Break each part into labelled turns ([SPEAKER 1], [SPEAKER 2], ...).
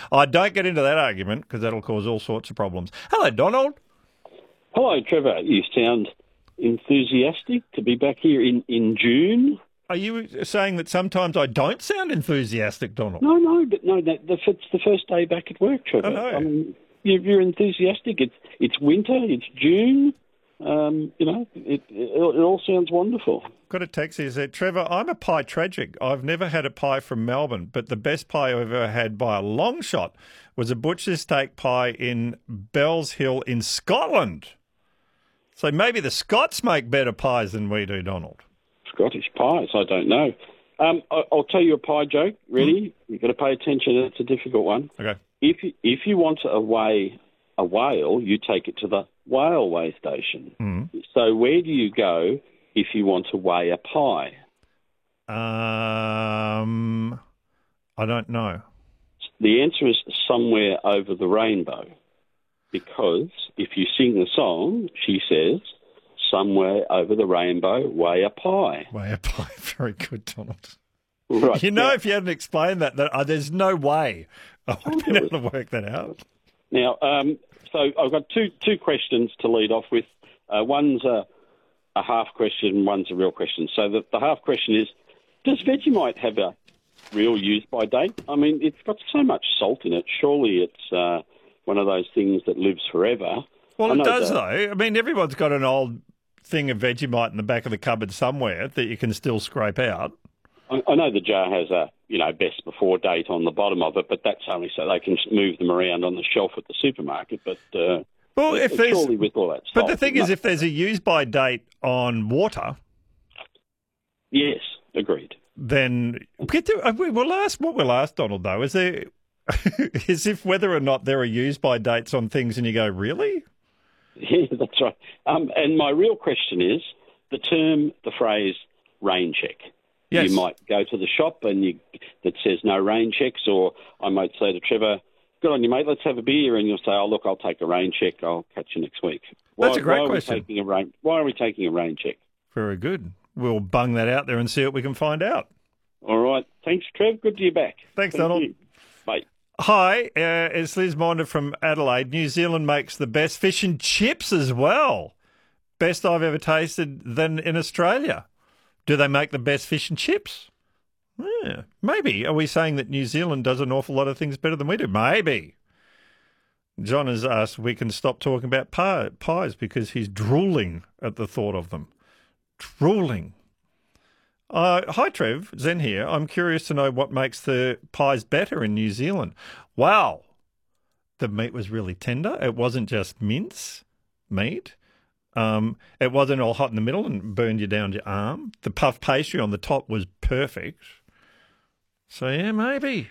[SPEAKER 1] I don't get into that argument because that'll cause all sorts of problems. Hello, Donald.
[SPEAKER 2] Hello, Trevor. You sound enthusiastic to be back here in June.
[SPEAKER 1] Are you saying that sometimes I don't sound enthusiastic, Donald?
[SPEAKER 2] No, it's the first day back at work, Trevor.
[SPEAKER 1] I know.
[SPEAKER 2] I mean, you're enthusiastic. It's winter. It's June. It all sounds wonderful.
[SPEAKER 1] Got a text here that said, Trevor, I'm a pie tragic. I've never had a pie from Melbourne, but the best pie I've ever had by a long shot was a butcher's steak pie in Bells Hill in Scotland. So maybe the Scots make better pies than we do, Donald.
[SPEAKER 2] Scottish pies, I don't know. I'll tell you a pie joke. Ready? You've got to pay attention. It's a difficult one.
[SPEAKER 1] Okay.
[SPEAKER 2] If you want to weigh a whale, you take it to the whale weigh station. So where do you go if you want to weigh a pie?
[SPEAKER 1] I don't know.
[SPEAKER 2] The answer is somewhere over the rainbow. Because if you sing the song, she says, somewhere over the rainbow, weigh a pie.
[SPEAKER 1] Weigh a pie. Very good, Donald.
[SPEAKER 2] Right.
[SPEAKER 1] You know, if you hadn't explained that there's no way I would have been able to work that out.
[SPEAKER 2] Now, so I've got two questions to lead off with. One's a half question, one's a real question. So the half question is, does Vegemite have a real use-by date? I mean, it's got so much salt in it. Surely it's one of those things that lives forever.
[SPEAKER 1] Well, it does, though. I mean, everyone's got an old thing of Vegemite in the back of the cupboard somewhere that you can still scrape out.
[SPEAKER 2] I know the jar has a, best before date on the bottom of it, but that's only so they can move them around on the shelf at the supermarket. But surely with all that stuff.
[SPEAKER 1] But the thing is, if there's a use-by date on water...
[SPEAKER 2] Yes, agreed.
[SPEAKER 1] Then we'll ask, Donald, though, is if whether or not there are use-by dates on things and you go, really?
[SPEAKER 2] Yeah, that's right. And my real question is the phrase rain check.
[SPEAKER 1] Yes.
[SPEAKER 2] You might go to the shop and that says no rain checks, or I might say to Trevor, good on you, mate, let's have a beer, and you'll say, oh, look, I'll take a rain check, I'll catch you next week.
[SPEAKER 1] That's a great question.
[SPEAKER 2] Why are we taking a rain check?
[SPEAKER 1] Very good. We'll bung that out there and see what we can find out.
[SPEAKER 2] All right. Thanks, Trev. Good to be back.
[SPEAKER 1] Thanks, Donald.
[SPEAKER 2] You. Bye.
[SPEAKER 1] Hi, it's Liz Monder from Adelaide. New Zealand makes the best fish and chips as well. Best I've ever tasted than in Australia. Do they make the best fish and chips? Yeah, maybe. Are we saying that New Zealand does an awful lot of things better than we do? Maybe. John has asked we can stop talking about pies because he's drooling at the thought of them. Drooling. Hi, Trev. Zen here. I'm curious to know what makes the pies better in New Zealand. Wow. The meat was really tender. It wasn't just mince meat. It wasn't all hot in the middle and burned you down your arm. The puff pastry on the top was perfect. So, yeah, maybe.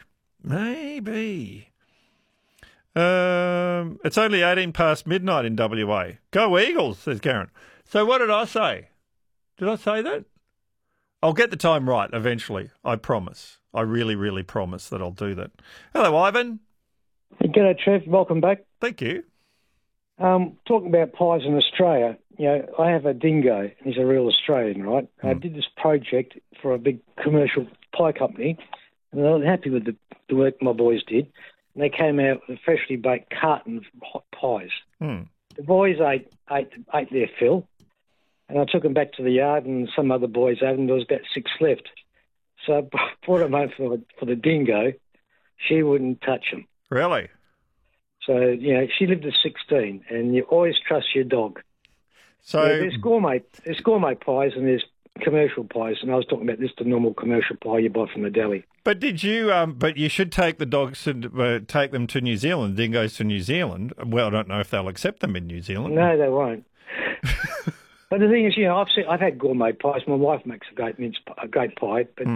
[SPEAKER 1] It's only 18 past midnight in WA. Go Eagles, says Karen. So what did I say? Did I say that? I'll get the time right eventually, I promise. I really, really promise that I'll do that. Hello, Ivan.
[SPEAKER 3] Hey, g'day, Trev. Welcome back.
[SPEAKER 1] Thank you.
[SPEAKER 3] Talking about pies in Australia, I have a dingo. He's a real Australian, right? I did this project for a big commercial pie company, and I was happy with the work my boys did. And they came out with a freshly baked carton of hot pies. The boys ate their fill, and I took them back to the yard, and some other boys ate them. There was about 6 left. So I brought them home for the dingo. She wouldn't touch them.
[SPEAKER 1] Really?
[SPEAKER 3] So, she lived at 16, and you always trust your dog.
[SPEAKER 1] So
[SPEAKER 3] there's gourmet pies and there's commercial pies, and I was talking about this, the normal commercial pie you buy from the deli.
[SPEAKER 1] But did you? But you should take the dogs and take them to New Zealand. Dingoes to New Zealand. Well, I don't know if they'll accept them in New Zealand.
[SPEAKER 3] No, they won't. But the thing is, I've had gourmet pies. My wife makes a great pie, but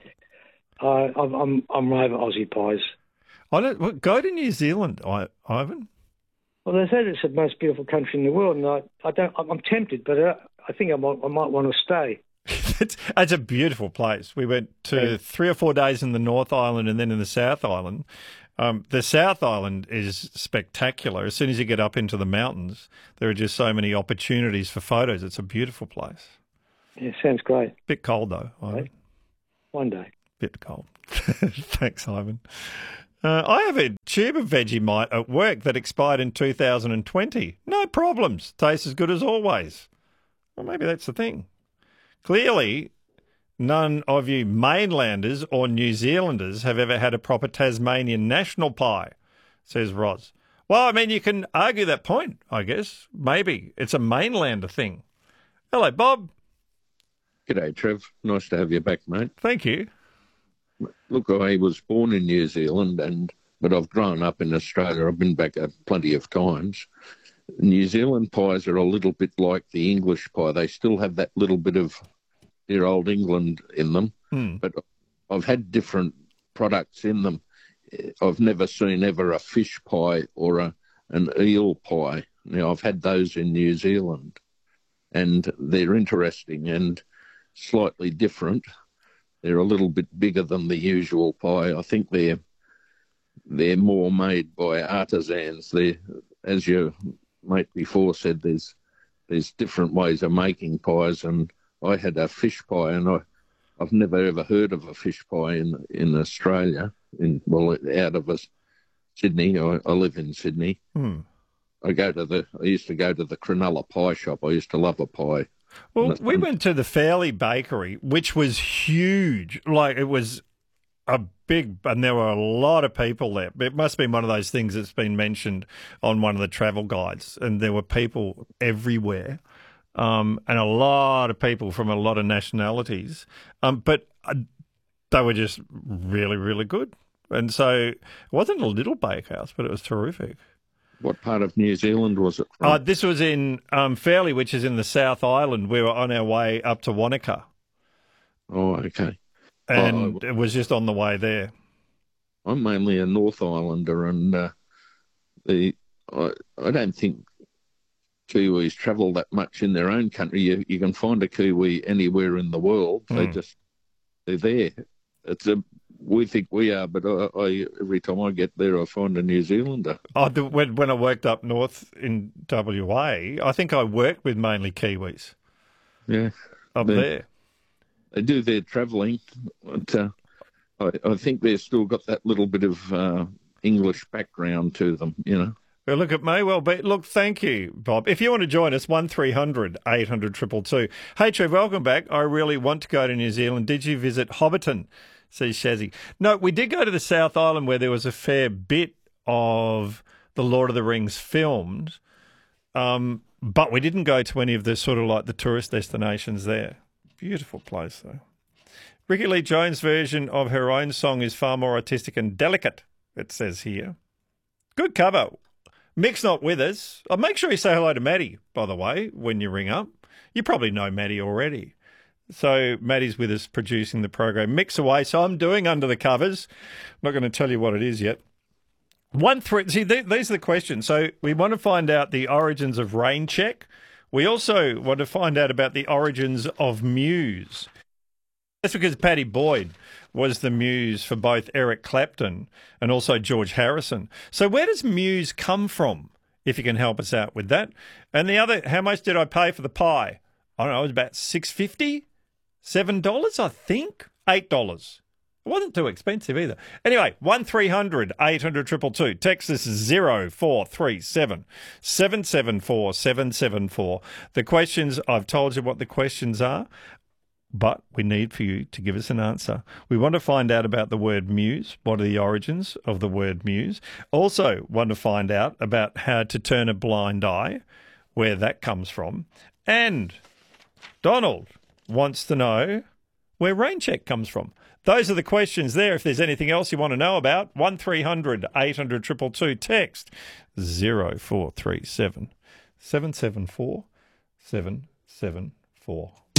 [SPEAKER 3] I'm over Aussie pies.
[SPEAKER 1] Go to New Zealand, Ivan.
[SPEAKER 3] Well, they said it's the most beautiful country in the world, and I'm tempted, but I think I might want to stay.
[SPEAKER 1] It's a beautiful place. We went to 3 or 4 days in the North Island and then in the South Island. The South Island is spectacular. As soon as you get up into the mountains, there are just so many opportunities for photos. It's a beautiful place.
[SPEAKER 3] Yeah, sounds great.
[SPEAKER 1] Bit cold, though, Ivan.
[SPEAKER 3] One day.
[SPEAKER 1] Bit cold. Thanks, Ivan. I have a tube of Vegemite at work that expired in 2020. No problems. Tastes as good as always. Well, maybe that's the thing. Clearly, none of you mainlanders or New Zealanders have ever had a proper Tasmanian national pie, says Roz. Well, I mean, you can argue that point, I guess. Maybe it's a mainlander thing. Hello, Bob.
[SPEAKER 4] G'day, Trev. Nice to have you back, mate.
[SPEAKER 1] Thank you.
[SPEAKER 4] Look, I was born in New Zealand, but I've grown up in Australia. I've been back plenty of times. New Zealand pies are a little bit like the English pie. They still have that little bit of dear old England in them, but I've had different products in them. I've never seen ever a fish pie or an eel pie. Now, I've had those in New Zealand, and they're interesting and slightly different. They're a little bit bigger than the usual pie. I think they're more made by artisans. As your mate before said, there's different ways of making pies, and I had a fish pie, and I've never ever heard of a fish pie in Australia. Out of Sydney. I live in Sydney. I used to go to the Cronulla pie shop. I used to love a pie.
[SPEAKER 1] Well, we went to the Fairley Bakery, which was huge. Like, it was a big, and there were a lot of people there. It must have been one of those things that's been mentioned on one of the travel guides, and there were people everywhere, and a lot of people from a lot of nationalities. But they were just really, really good. And so it wasn't a little bakehouse, but it was terrific.
[SPEAKER 4] What part of New Zealand was it from?
[SPEAKER 1] This was in Fairley, which is in the South Island. We were on our way up to Wanaka.
[SPEAKER 4] Oh, okay.
[SPEAKER 1] And it was just on the way there.
[SPEAKER 4] I'm mainly a North Islander, and I don't think Kiwis travel that much in their own country. You can find a Kiwi anywhere in the world. They're there. We think we are, but I every time I get there, I find a New Zealander.
[SPEAKER 1] When I worked up north in WA, I think I worked with mainly Kiwis.
[SPEAKER 4] Yeah,
[SPEAKER 1] there.
[SPEAKER 4] They do their travelling, but I think they've still got that little bit of English background to them, you know.
[SPEAKER 1] Well, look, it may well be. Look, thank you, Bob. If you want to join us, 1300 800 222. Hey, Trev, welcome back. I really want to go to New Zealand. Did you visit Hobbiton? Says Shazzy. No, we did go to the South Island where there was a fair bit of the Lord of the Rings filmed, but we didn't go to any of the sort of like the tourist destinations there. Beautiful place, though. Ricky Lee Jones' version of her own song is far more artistic and delicate, it says here. Good cover. Mick's not with us. I'll make sure you say hello to Maddie, by the way, when you ring up. You probably know Maddie already. So Maddie's with us producing the program. Mick's away, so I'm doing Under the Covers. I'm not going to tell you what it is yet. See, these are the questions. So we want to find out the origins of Rain Check. We also want to find out about the origins of Muse. That's because Paddy Boyd was the muse for both Eric Clapton and also George Harrison. So where does Muse come from, if you can help us out with that? And the other, how much did I pay for the pie? I don't know, it was about $6.50? $7, I think? $8. It wasn't too expensive either. Anyway, 1300 800 222. Text us 0437 774 774. The questions, I've told you what the questions are, but we need for you to give us an answer. We want to find out about the word muse. What are the origins of the word muse? Also want to find out about how to turn a blind eye, where that comes from. And Donald wants to know where Rain Check comes from. Those are the questions there. If there's anything else you want to know about, 1300 800 222. Text 0437 774 774.